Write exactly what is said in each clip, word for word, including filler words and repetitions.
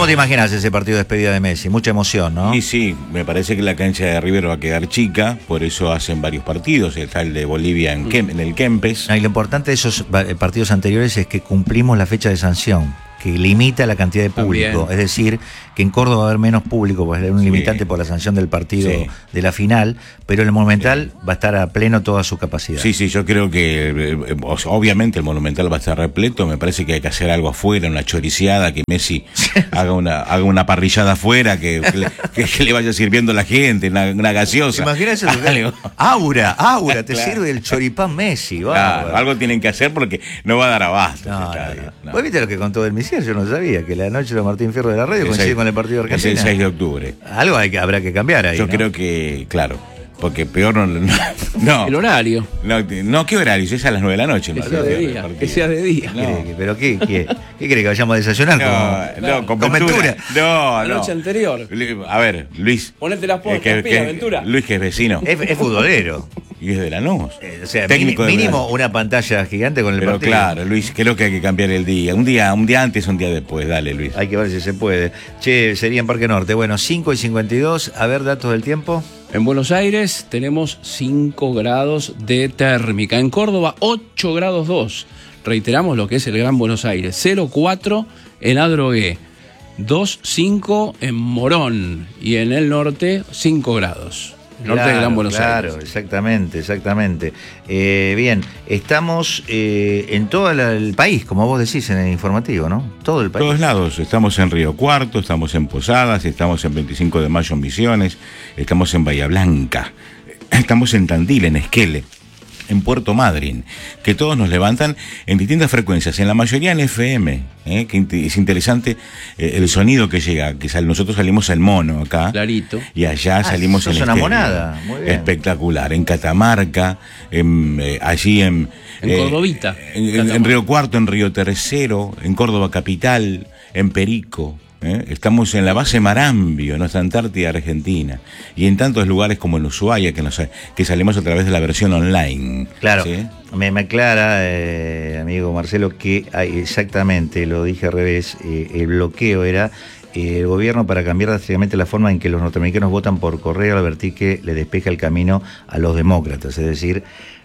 ¿Cómo te imaginas ese partido de despedida de Messi? Mucha emoción, ¿no? Sí, sí, me parece que la cancha de River va a quedar chica, por eso hacen varios partidos. Está el de Bolivia en, Kem, en el Kempes. No, y lo importante de esos partidos anteriores es que cumplimos la fecha de sanción, que limita la cantidad de público. También. Es decir, que en Córdoba va a haber menos público, va a haber un limitante sí. por la sanción del partido sí. de la final, pero en el Monumental sí. va a estar a pleno toda su capacidad. Sí, sí, yo creo que eh, obviamente el Monumental va a estar repleto. Me parece que hay que hacer algo afuera, una choriciada, que Messi haga una haga una parrillada afuera, que, que, le, que, que le vaya sirviendo a la gente, una, una gaseosa. Imagínate eso. Aura, aura, te claro. sirve el choripán Messi. Claro, algo tienen que hacer porque no va a dar abasto. No, no, no. No. ¿Vos viste lo que contó del Misier? Yo no sabía que la noche de Martín Fierro de la radio coincide seis, con el partido de Argentina. Es el seis de octubre. Algo hay que, habrá que cambiar ahí. Yo ¿no? creo que, claro, porque peor no. no, no el horario. No, no, ¿qué horario? Es a las nueve de la noche. Que sea de día. Que sea de día. No. ¿Qué, ¿Pero qué, qué? ¿Qué cree que vayamos a desayunar? No, como, no, con, con Ventura. No, la no. noche anterior. A ver, Luis. Ponete las puertas, que, pila, que, Ventura. Luis, que es vecino. Es, es futbolero. Y es de Lanús. Eh, o sea, técnico mínimo una pantalla gigante con el Pero partido. Claro, Luis, creo que hay que cambiar el día. Un día un día antes, un día después. Dale, Luis. Hay que ver si se puede. Che, sería en Parque Norte. Bueno, cinco y cincuenta y dos. A ver, datos del tiempo. En Buenos Aires tenemos cinco grados de térmica. En Córdoba, ocho grados dos. Reiteramos lo que es el Gran Buenos Aires. cero coma cuatro en Adrogué. dos coma cinco en Morón. Y en el norte, cinco grados. Norte claro, de Gran Buenos claro, Aires. exactamente, exactamente. Eh, bien, estamos eh, en todo la, el país, como vos decís en el informativo, ¿no? Todo el país. Todos lados. Estamos en Río Cuarto, estamos en Posadas, estamos en veinticinco de mayo en Misiones, estamos en Bahía Blanca, estamos en Tandil, en Esquele, en Puerto Madryn, que todos nos levantan en distintas frecuencias, en la mayoría en F M, ¿eh? Que es interesante eh, el sonido que llega, que sal, nosotros salimos al mono acá, clarito, y allá ah, salimos en una monada, muy bien. Espectacular, en Catamarca, en, eh, allí en... En eh, Cordovita. En, en, en Río Cuarto, en Río Tercero, en Córdoba Capital, en Perico. ¿Eh? Estamos en la base Marambio, en nuestra Antártida Argentina, y en tantos lugares como en Ushuaia, que, nos, que salimos a través de la versión online. Claro, ¿sí? me, me aclara, eh, amigo Marcelo, que hay exactamente, lo dije al revés, eh, el bloqueo era eh, el gobierno para cambiar drásticamente la forma en que los norteamericanos votan por correo al advertir que le despeja el camino a los demócratas, es decir,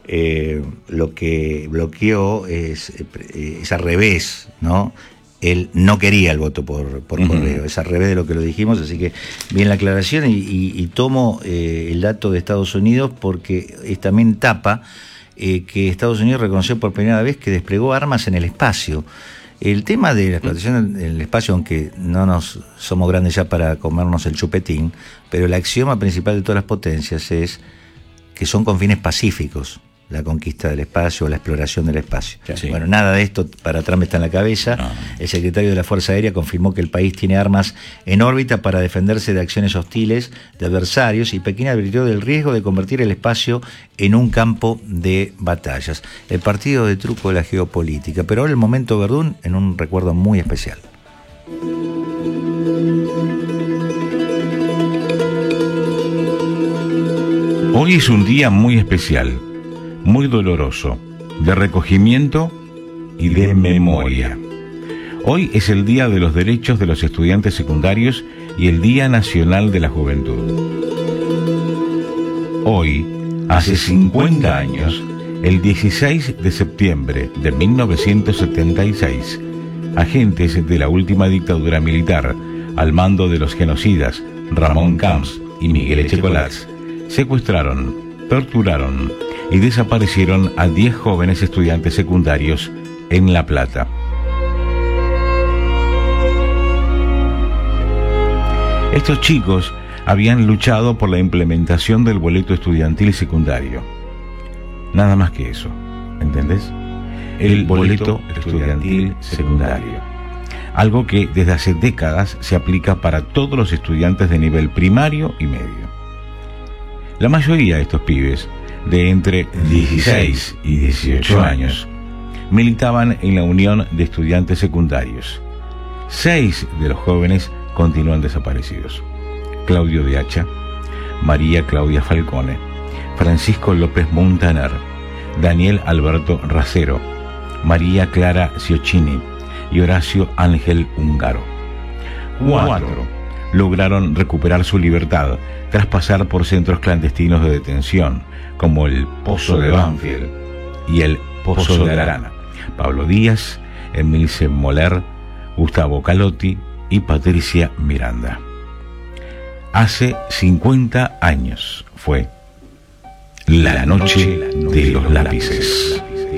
eh, lo que bloqueó es, eh, es al revés, ¿no? Él no quería el voto por, por uh-huh. correo, es al revés de lo que lo dijimos, así que bien la aclaración y, y, y tomo eh, el dato de Estados Unidos porque es también tapa eh, que Estados Unidos reconoció por primera vez que desplegó armas en el espacio. El tema de la explotación en el espacio, aunque no nos somos grandes ya para comernos el chupetín, pero el axioma principal de todas las potencias es que son con fines pacíficos. La conquista del espacio o la exploración del espacio. Sí. Bueno, nada de esto para Trump está en la cabeza. No. El secretario de la Fuerza Aérea confirmó que el país tiene armas en órbita para defenderse de acciones hostiles de adversarios y Pekín advirtió del riesgo de convertir el espacio en un campo de batallas. El partido de truco de la geopolítica. Pero ahora el momento Verdún en un recuerdo muy especial. Hoy es un día muy especial, muy doloroso, de recogimiento y de memoria. Hoy es el Día de los Derechos de los Estudiantes Secundarios y el Día Nacional de la Juventud. Hoy, hace cincuenta años, el dieciséis de septiembre de mil novecientos setenta y seis, agentes de la última dictadura militar, al mando de los genocidas Ramón Camps y Miguel Echecolás, secuestraron, torturaron y desaparecieron a diez jóvenes estudiantes secundarios en La Plata. Estos chicos habían luchado por la implementación del boleto estudiantil secundario. Nada más que eso, ¿entendés? El boleto estudiantil secundario. Algo que desde hace décadas se aplica para todos los estudiantes de nivel primario y medio. La mayoría de estos pibes, de entre dieciséis y dieciocho años, militaban en la Unión de Estudiantes Secundarios. Seis de los jóvenes continúan desaparecidos: Claudio de Hacha, María Claudia Falcone, Francisco López Montaner, Daniel Alberto Racero, María Clara Ciocchini y Horacio Ángel Húngaro. Cuatro lograron recuperar su libertad tras pasar por centros clandestinos de detención, como el Pozo de Banfield y el Pozo de Arana. Pablo Díaz, Emilce Moller, Gustavo Calotti y Patricia Miranda. Hace cincuenta años fue la noche de los lápices.